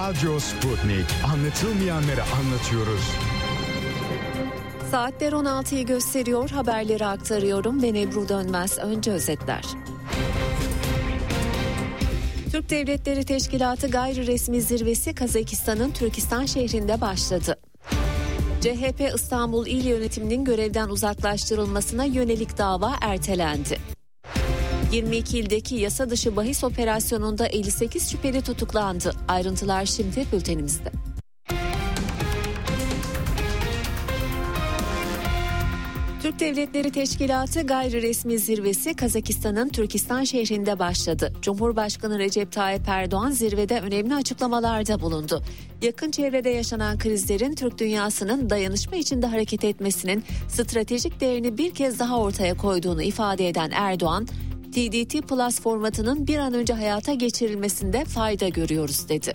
Radyo Sputnik. Anlatılmayanları anlatıyoruz. Saatler 16'yı gösteriyor. Haberleri aktarıyorum. Ben Ebru Dönmez. Önce özetler. Türk Devletleri Teşkilatı gayri resmi zirvesi Kazakistan'ın Türkistan şehrinde başladı. CHP İstanbul İl Yönetimi'nin görevden uzaklaştırılmasına yönelik dava ertelendi. 22 ildeki yasa dışı bahis operasyonunda 58 şüpheli tutuklandı. Ayrıntılar şimdi bültenimizde. Türk Devletleri Teşkilatı gayri resmi zirvesi Kazakistan'ın Türkistan şehrinde başladı. Cumhurbaşkanı Recep Tayyip Erdoğan zirvede önemli açıklamalarda bulundu. Yakın çevrede yaşanan krizlerin Türk dünyasının dayanışma içinde hareket etmesinin stratejik değerini bir kez daha ortaya koyduğunu ifade eden Erdoğan, TDT Plus formatının bir an önce hayata geçirilmesinde fayda görüyoruz dedi.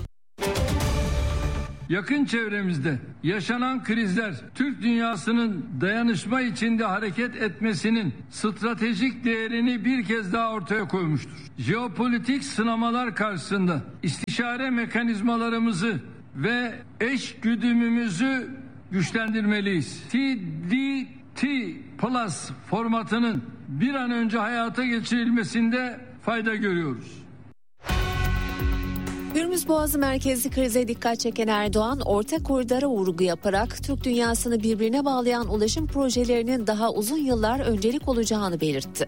Yakın çevremizde yaşanan krizler Türk dünyasının dayanışma içinde hareket etmesinin stratejik değerini bir kez daha ortaya koymuştur. Jeopolitik sınamalar karşısında istişare mekanizmalarımızı ve eşgüdümümüzü güçlendirmeliyiz. TDT Plus formatının bir an önce hayata geçirilmesinde fayda görüyoruz. Hürmüz Boğazı merkezli krize dikkat çeken Erdoğan, orta koridora vurgu yaparak Türk dünyasını birbirine bağlayan ulaşım projelerinin daha uzun yıllar öncelik olacağını belirtti.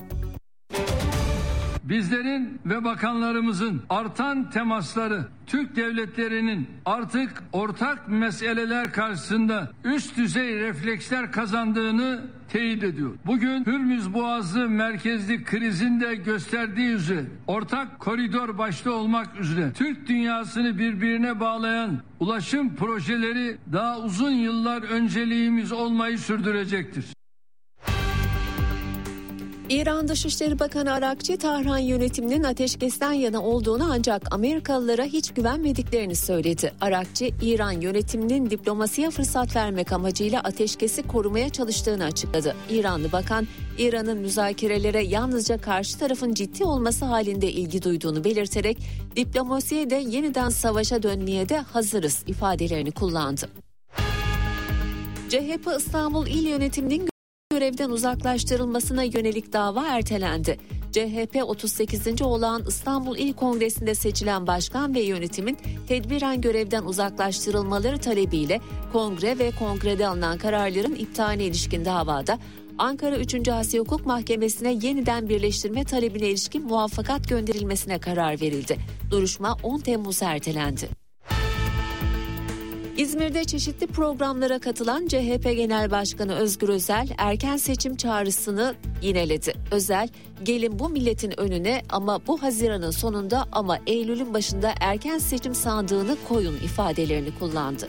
Bizlerin ve bakanlarımızın artan temasları Türk devletlerinin artık ortak meseleler karşısında üst düzey refleksler kazandığını teyit ediyor. Bugün Hürmüz Boğazı merkezli krizin de gösterdiği üzere ortak koridor başta olmak üzere Türk dünyasını birbirine bağlayan ulaşım projeleri daha uzun yıllar önceliğimiz olmayı sürdürecektir. İran Dışişleri Bakanı Arakçı, Tahran yönetiminin ateşkesten yana olduğunu ancak Amerikalılara hiç güvenmediklerini söyledi. Arakçı, İran yönetiminin diplomasiye fırsat vermek amacıyla ateşkesi korumaya çalıştığını açıkladı. İranlı bakan, İran'ın müzakerelere yalnızca karşı tarafın ciddi olması halinde ilgi duyduğunu belirterek, diplomasiye de yeniden savaşa dönmeye de hazırız ifadelerini kullandı. CHP İstanbul İl Yönetimi'nin görevden uzaklaştırılmasına yönelik dava ertelendi. CHP 38. olağan İstanbul İl Kongresi'nde seçilen başkan ve yönetimin tedbiren görevden uzaklaştırılmaları talebiyle kongre ve kongrede alınan kararların iptaline ilişkin davada Ankara 3. Asya Hukuk Mahkemesi'ne yeniden birleştirme talebine ilişkin muvaffakat gönderilmesine karar verildi. Duruşma 10 Temmuz'a ertelendi. İzmir'de çeşitli programlara katılan CHP Genel Başkanı Özgür Özel erken seçim çağrısını yineledi. Özel, gelin bu milletin önüne ama bu Haziran'ın sonunda ama Eylül'ün başında erken seçim sandığını koyun ifadelerini kullandı.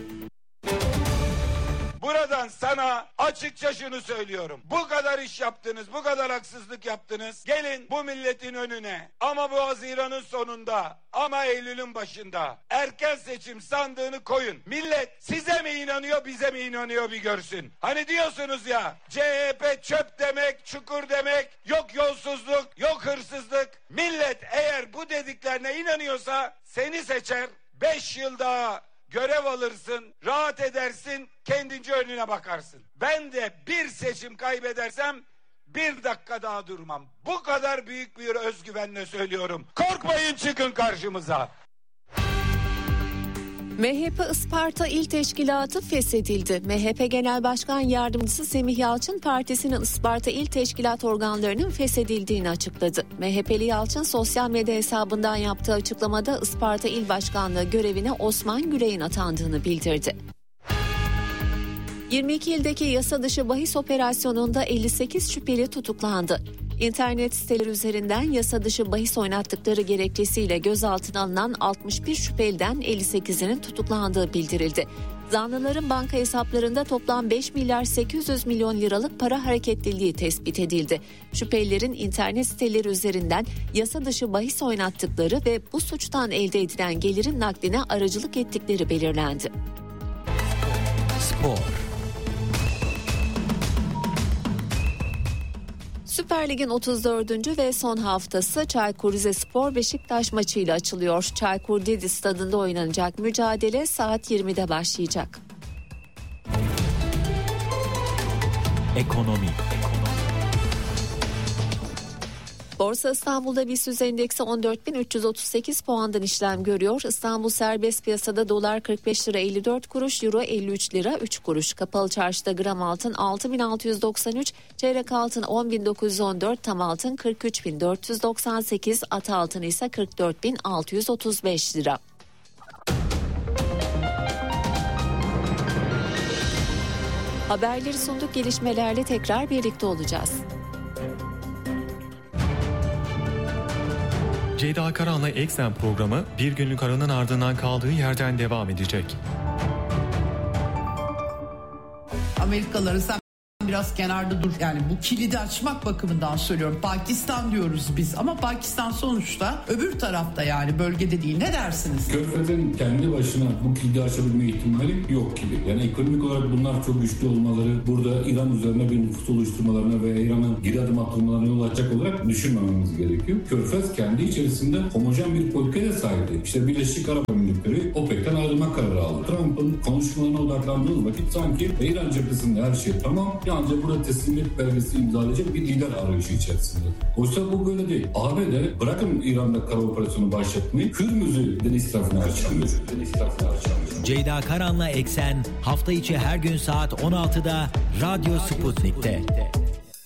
Buradan sana açıkça şunu söylüyorum. Bu kadar iş yaptınız, bu kadar haksızlık yaptınız. Gelin bu milletin önüne ama bu Haziran'ın sonunda ama Eylül'ün başında erken seçim sandığını koyun. Millet size mi inanıyor, bize mi inanıyor bir görsün. Hani diyorsunuz ya, CHP çöp demek, çukur demek, yok yolsuzluk, yok hırsızlık. Millet eğer bu dediklerine inanıyorsa seni seçer, 5 yıl daha görev alırsın, rahat edersin, kendince önüne bakarsın. Ben de bir seçim kaybedersem 1 dakika daha durmam. Bu kadar büyük bir özgüvenle söylüyorum. Korkmayın, çıkın karşımıza. MHP Isparta İl Teşkilatı feshedildi. MHP Genel Başkan Yardımcısı Semih Yalçın partisinin Isparta İl Teşkilat organlarının feshedildiğini açıkladı. MHP'li Yalçın sosyal medya hesabından yaptığı açıklamada Isparta İl Başkanlığı görevine Osman Güley'in atandığını bildirdi. 22 ildeki yasa dışı bahis operasyonunda 58 şüpheli tutuklandı. İnternet siteleri üzerinden yasa dışı bahis oynattıkları gerekçesiyle gözaltına alınan 61 şüpheliden 58'inin tutuklandığı bildirildi. Zanlıların banka hesaplarında toplam 5 milyar 800 milyon liralık para hareketliliği tespit edildi. Şüphelilerin internet siteleri üzerinden yasa dışı bahis oynattıkları ve bu suçtan elde edilen gelirin nakline aracılık ettikleri belirlendi. Spor. Süper Lig'in 34. ve son haftası Çaykur Rizespor Beşiktaş maçıyla açılıyor. Çaykur Didi Stadı'nda oynanacak mücadele saat 20'de başlayacak. Ekonomi. Borsa İstanbul'da BIST endeksi 14.338 puandan işlem görüyor. İstanbul serbest piyasada dolar 45 lira 54 kuruş, euro 53 lira 3 kuruş. Kapalı çarşıda gram altın 6.693, çeyrek altın 10.914, tam altın 43.498, at altın ise 44.635 lira. Haberleri sunduk, gelişmelerle tekrar birlikte olacağız. Ceyda Karan'la Eksen programı bir günlük aranın ardından kaldığı yerden devam edecek. Amerikalıları sen biraz kenarda dur. Yani bu kilidi açmak bakımından söylüyorum. Pakistan diyoruz biz ama Pakistan sonuçta öbür tarafta, yani bölgede değil. Ne dersiniz? Körfez'in kendi başına bu kilidi açabilme ihtimali yok gibi. Yani ekonomik olarak bunlar çok güçlü olmaları, burada İran üzerine bir nüfus oluşturmalarına ve İran'ın geri adım attırmalarına yol açacak olarak düşünmememiz gerekiyor. Körfez kendi içerisinde homojen bir politikaya sahipti. İşte Birleşik Arap Emirlikleri OPEC'ten ayrılma kararı aldı. Trump'ın konuşmalarına odaklandığı vakit sanki İran cephesinde her şey tamam, yalnızca burada teslimiyet belgesi imzalayacak bir lider arayışı içerisinde. Oysa bu böyle değil. ABD bırakın İran'da kara operasyonu başlatmayı, Hürmüz'ü deniz tarafına açamıyor. Ceyda Karan'la Eksen hafta içi her gün saat 16'da Radyo Sputnik'te.